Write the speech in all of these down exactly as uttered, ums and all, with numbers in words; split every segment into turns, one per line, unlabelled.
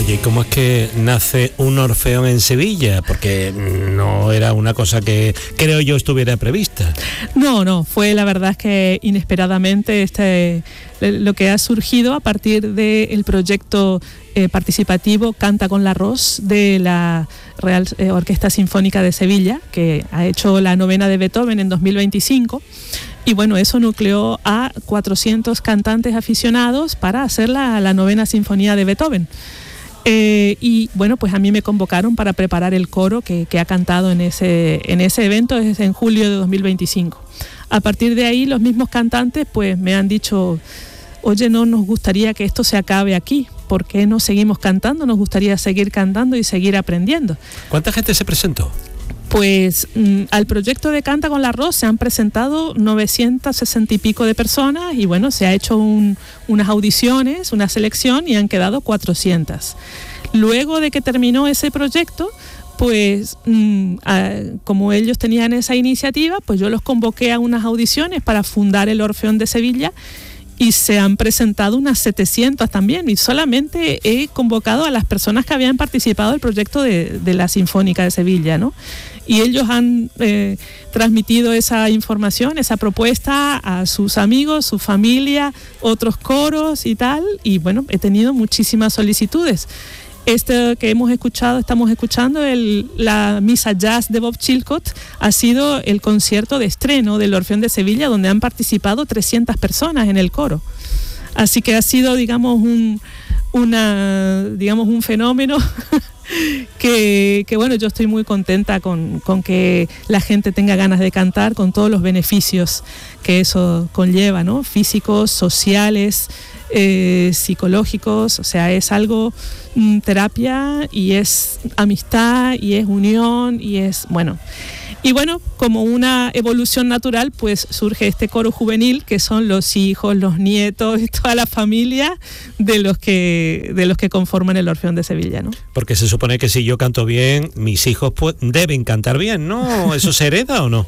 Oye, ¿y cómo es que nace un Orfeón en Sevilla? Porque no era una cosa que creo yo estuviera prevista.
No, no, fue la verdad es que inesperadamente este, lo que ha surgido a partir del proyecto eh, participativo Canta con la Ros de la Real eh, Orquesta Sinfónica de Sevilla, que ha hecho la novena de Beethoven en dos mil veinticinco. Y bueno, eso nucleó a cuatrocientos cantantes aficionados para hacer la, la novena sinfonía de Beethoven. Eh, y bueno, pues a mí me convocaron para preparar el coro que, que ha cantado en ese, en ese evento, es en julio de dos mil veinticinco. A partir de ahí, los mismos cantantes pues me han dicho, oye, no nos gustaría que esto se acabe aquí, ¿por qué no seguimos cantando? Nos gustaría seguir cantando y seguir aprendiendo.
¿Cuánta gente se presentó?
Pues mm, al proyecto de Canta con la Ros se han presentado novecientas sesenta y pico de personas y bueno, se ha hecho un, unas audiciones, una selección y han quedado cuatrocientas. Luego de que terminó ese proyecto, pues mm, a, como ellos tenían esa iniciativa, pues yo los convoqué a unas audiciones para fundar el Orfeón de Sevilla y se han presentado unas setecientas también y solamente he convocado a las personas que habían participado del proyecto de, de la Sinfónica de Sevilla, ¿no? Y ellos han eh, transmitido esa información, esa propuesta a sus amigos, su familia, otros coros y tal, y bueno, he tenido muchísimas solicitudes. Este que hemos escuchado, estamos escuchando, el, la misa jazz de Bob Chilcott, ha sido el concierto de estreno del Orfeón de Sevilla, donde han participado trescientas personas en el coro. Así que ha sido, digamos, un, una, digamos, un fenómeno que, que, bueno, yo estoy muy contenta con, con que la gente tenga ganas de cantar, con todos los beneficios que eso conlleva, ¿no? Físicos, sociales, eh, psicológicos, o sea, es algo, mm, terapia y es amistad y es unión y es, bueno... Y bueno, como una evolución natural, pues surge este coro juvenil, que son los hijos, los nietos y toda la familia de los que, de los que conforman el Orfeón de Sevilla, ¿no?
Porque se supone que si yo canto bien, mis hijos pues, deben cantar bien, ¿no? ¿Eso se hereda o no?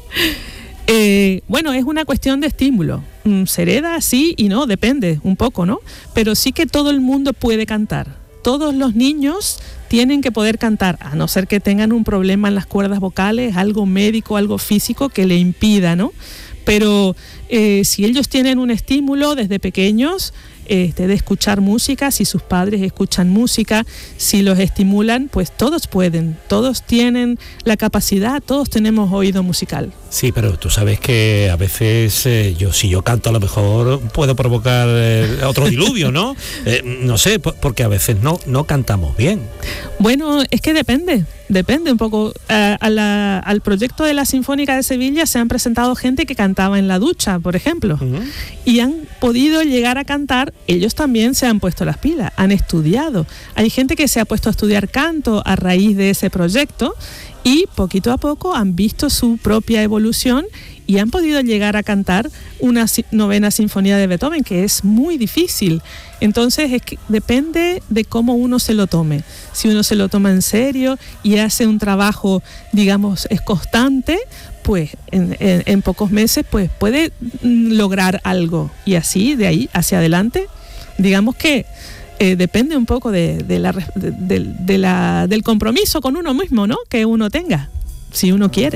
Eh, bueno, es una cuestión de estímulo. Se hereda sí y no, depende un poco, ¿no? Pero sí que todo el mundo puede cantar. Todos los niños tienen que poder cantar, a no ser que tengan un problema en las cuerdas vocales, algo médico, algo físico que le impida, ¿no? Pero eh, si ellos tienen un estímulo desde pequeños, este, de escuchar música, si sus padres escuchan música, si los estimulan, pues todos pueden, todos tienen la capacidad, todos tenemos oído musical.
Sí, pero tú sabes que a veces eh, yo si yo canto a lo mejor puedo provocar eh, otro diluvio, ¿no? Eh, no sé, porque a veces no, no cantamos bien.
Bueno, es que depende, depende un poco. A, a la, al proyecto de la Sinfónica de Sevilla se han presentado gente que cantaba en la ducha, por ejemplo, uh-huh. y han podido llegar a cantar. Ellos también se han puesto las pilas, han estudiado. Hay gente que se ha puesto a estudiar canto a raíz de ese proyecto y poquito a poco han visto su propia evolución y han podido llegar a cantar una novena sinfonía de Beethoven, que es muy difícil. Entonces es que depende de cómo uno se lo tome. Si uno se lo toma en serio y hace un trabajo, digamos, es constante, pues en, en, en pocos meses pues puede lograr algo. Y así, de ahí hacia adelante, digamos que Eh, depende un poco de, de la, de, de, de la, del compromiso con uno mismo, ¿no? Que uno tenga, si uno quiere.